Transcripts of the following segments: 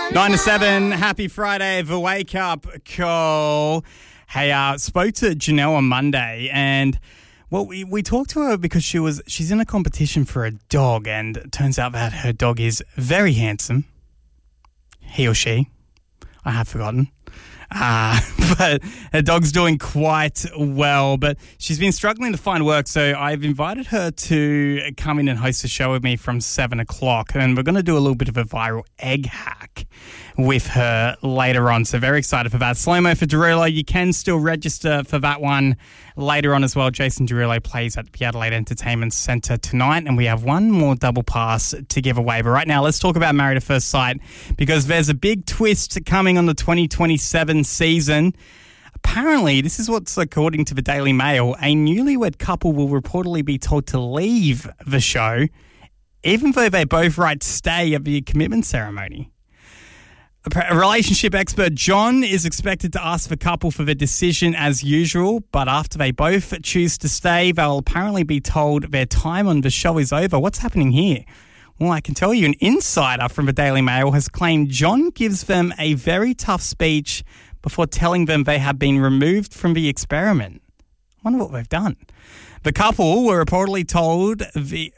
9 to 7, happy Friday, the wake up call. Hey, spoke to Janelle on Monday, and well, we talked to her because she's in a competition for a dog, and it turns out that her dog is very handsome. He or she, I have forgotten. But her dog's doing quite well, but she's been struggling to find work, so I've invited her to come in and host a show with me from 7 o'clock, and we're going to do a little bit of a viral egg hack with her later on, so very excited for that. Slow-mo for Derulo, you can still register for that one later on as well. Jason Derulo plays at the Adelaide Entertainment Centre tonight, and we have one more double pass to give away. But right now, let's talk about Married at First Sight, because there's a big twist coming on the 2027 season. Apparently, this is what's according to the Daily Mail, a newlywed couple will reportedly be told to leave the show, even though they both write stay at the commitment ceremony. A relationship expert John is expected to ask the couple for the decision as usual, but after they both choose to stay, they'll apparently be told their time on the show is over. What's happening here? Well, I can tell you, an insider from the Daily Mail has claimed John gives them a very tough speech before telling them they have been removed from the experiment. I wonder what they've done. The couple were reportedly told the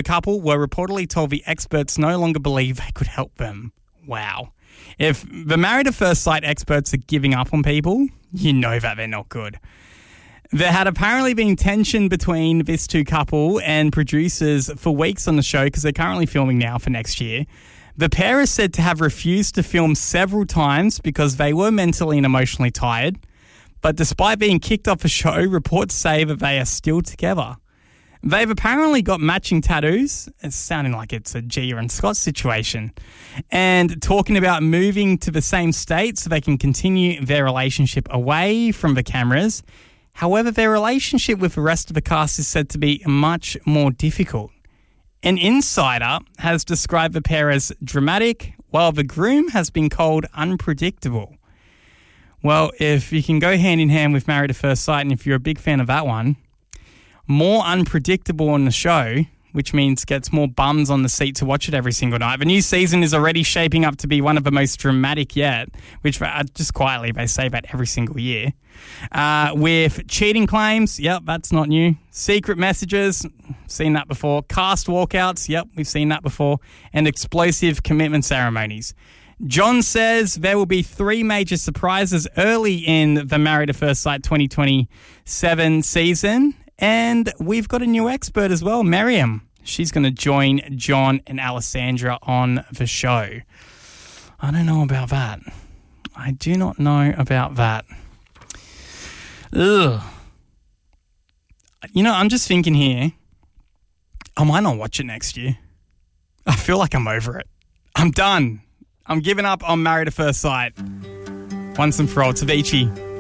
experts no longer believe they could help them. Wow. If the Married at First Sight experts are giving up on people, you know that they're not good. There had apparently been tension between this two couple and producers for weeks on the show, because they're currently filming now for next year. The pair is said to have refused to film several times because they were mentally and emotionally tired. But despite being kicked off the show, reports say that they are still together. They've apparently got matching tattoos. It's sounding like it's a Gia and Scott situation. And talking about moving to the same state so they can continue their relationship away from the cameras. However, their relationship with the rest of the cast is said to be much more difficult. An insider has described the pair as dramatic, while the groom has been called unpredictable. Well, if you can go hand in hand with Married at First Sight, and if you're a big fan of that one, more unpredictable on the show, which means gets more bums on the seat to watch it every single night. The new season is already shaping up to be one of the most dramatic yet, which just quietly they say that every single year. With cheating claims, yep, that's not new. Secret messages, seen that before. Cast walkouts, yep, we've seen that before. And explosive commitment ceremonies. John says there will be 3 major surprises early in the Married at First Sight 2027 season. And we've got a new expert as well, Miriam. She's going to join John and Alessandra on the show. I don't know about that. I do not know about that. Ugh. You know, I'm just thinking here, I might not watch it next year. I feel like I'm over it. I'm done. I'm giving up on Married at First Sight. Once and for all, Tavici.